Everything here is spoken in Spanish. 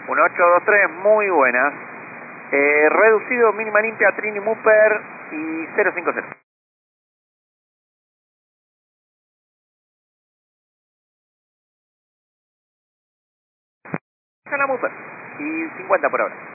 1823, muy buenas. Reducido, mínima limpia, Trini Mooper y 050. Gana Mooper y 50 por hora.